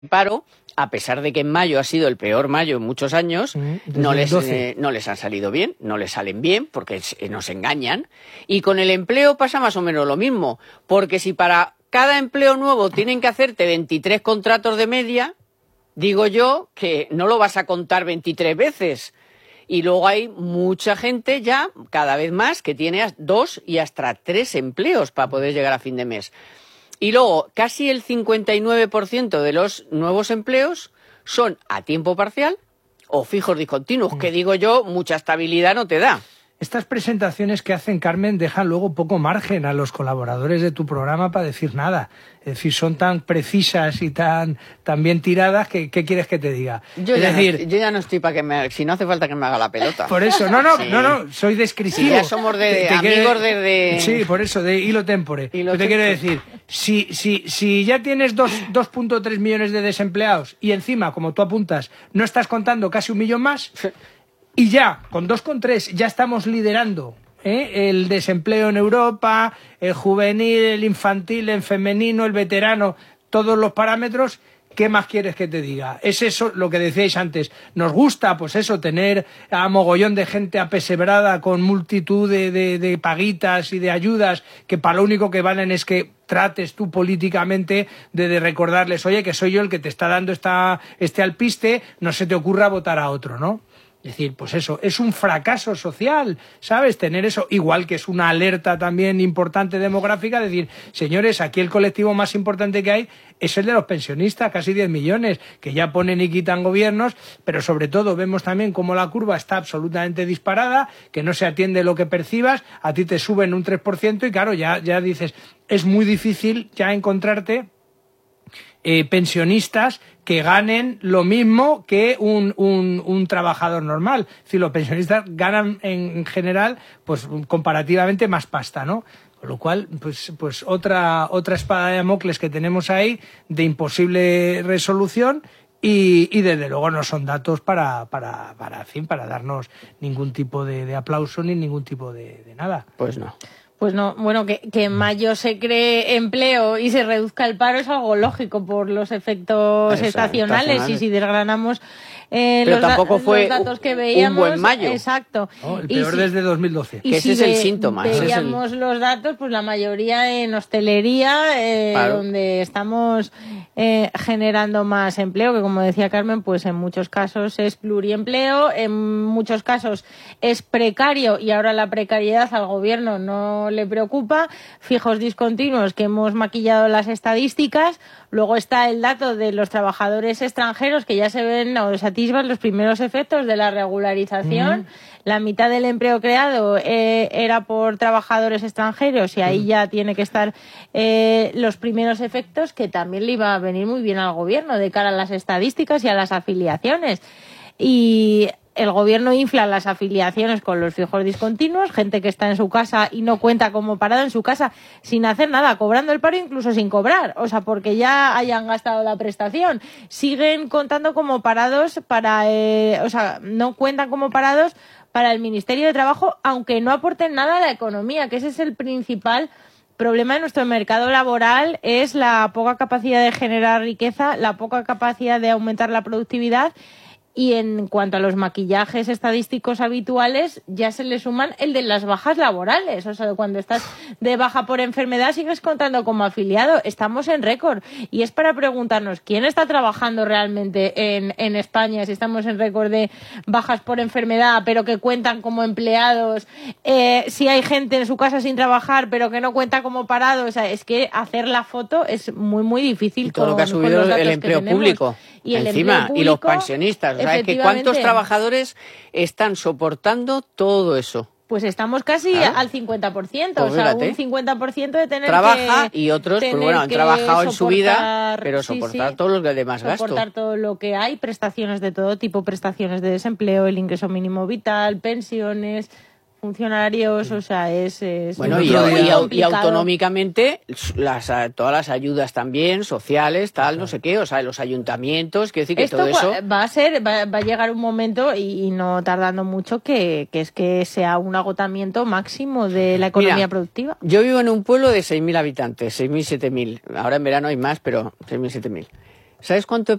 paro, a pesar de que en mayo ha sido el peor mayo en muchos años, no les han salido bien, no les salen bien porque nos engañan. Y con el empleo pasa más o menos lo mismo, porque si para cada empleo nuevo tienen que hacerte 23 contratos de media, digo yo que no lo vas a contar 23 veces. Y luego hay mucha gente ya, cada vez más, que tiene 2 y hasta 3 empleos para poder llegar a fin de mes. Y luego, casi el 59% de los nuevos empleos son a tiempo parcial o fijos discontinuos, que digo yo, mucha estabilidad no te da. Estas presentaciones que hacen, Carmen, dejan luego poco margen a los colaboradores de tu programa para decir nada. Es decir, son tan precisas y tan bien tiradas que ¿qué quieres que te diga? Yo ya no estoy para que si no hace falta que me haga la pelota. Por eso, no, soy descriptivo. Si ya somos amigos desde... Sí, por eso, de hilo tempore. Te quiero decir, si ya tienes 2.3 millones de desempleados y encima, como tú apuntas, no estás contando casi 1 millón más... Y ya, con 2,3 ya estamos liderando el desempleo en Europa, el juvenil, el infantil, el femenino, el veterano, todos los parámetros. ¿Qué más quieres que te diga? Es eso lo que decíais antes. Nos gusta, pues eso, tener a mogollón de gente apesebrada con multitud de paguitas y de ayudas que para lo único que valen es que trates tú políticamente de recordarles, oye, que soy yo el que te está dando este alpiste, no se te ocurra votar a otro, ¿no? Es decir, pues eso, es un fracaso social, ¿sabes? Tener eso, igual que es una alerta también importante demográfica, decir, señores, aquí el colectivo más importante que hay es el de los pensionistas, casi 10 millones, que ya ponen y quitan gobiernos, pero sobre todo vemos también cómo la curva está absolutamente disparada, que no se atiende lo que percibas, a ti te suben un 3% y claro, ya dices, es muy difícil ya encontrarte pensionistas que ganen lo mismo que un trabajador normal. Es decir, los pensionistas ganan en general pues comparativamente más pasta, ¿no? Con lo cual, pues otra espada de Damocles que tenemos ahí de imposible resolución y desde luego no son datos para darnos ningún tipo de aplauso ni ningún tipo de nada. Pues no. Pues no, bueno, que en mayo se cree empleo y se reduzca el paro es algo lógico por los efectos estacionales. Y si desgranamos pero tampoco fue los datos que veíamos, un buen mayo. Exacto. No, el peor desde 2012. Que ese es el síntoma. Veíamos los datos, pues la mayoría en hostelería, claro, donde estamos generando más empleo, que como decía Carmen, pues en muchos casos es pluriempleo, en muchos casos es precario y ahora la precariedad al gobierno no le preocupa, fijos discontinuos que hemos maquillado las estadísticas, luego está el dato de los trabajadores extranjeros que ya se ven o se atisban los primeros efectos de la regularización. La mitad del empleo creado era por trabajadores extranjeros y ahí ya tiene que estar los primeros efectos, que también le iba a venir muy bien al gobierno de cara a las estadísticas y a las afiliaciones. Y el gobierno infla las afiliaciones con los fijos discontinuos, gente que está en su casa y no cuenta como parado en su casa sin hacer nada, cobrando el paro incluso sin cobrar, o sea, porque ya hayan gastado la prestación. Siguen contando como parados no cuentan como parados para el Ministerio de Trabajo, aunque no aporten nada a la economía, que ese es el principal problema de nuestro mercado laboral, es la poca capacidad de generar riqueza, la poca capacidad de aumentar la productividad. Y en cuanto a los maquillajes estadísticos habituales, ya se le suman el de las bajas laborales. O sea, cuando estás de baja por enfermedad sigues contando como afiliado. Estamos en récord. Y es para preguntarnos quién está trabajando realmente en España, si estamos en récord de bajas por enfermedad, pero que cuentan como empleados, si hay gente en su casa sin trabajar, pero que no cuenta como parado. O sea, es que hacer la foto es muy, muy difícil. Y todo lo que ha subido el empleo público. Y encima, y los pensionistas. O sea, es que ¿cuántos trabajadores están soportando todo eso? Pues estamos casi al 50%, pues o sea, un 50% de tener trabaja y otros, pues bueno, han trabajado en su vida, pero soportar todos los demás gastos. Soportar todo lo que hay, prestaciones de todo tipo, prestaciones de desempleo, el ingreso mínimo vital, pensiones, funcionarios, o sea, es bueno, y autonómicamente todas las ayudas también sociales, tal, no sé qué, o sea, los ayuntamientos, quiero decir que esto todo eso va a llegar un momento y no tardando mucho que es que sea un agotamiento máximo de la economía productiva. Yo vivo en un pueblo de 6.000 habitantes, 6.000, 7.000. Ahora en verano hay más, pero 6.000, 7.000. ¿Sabes cuánto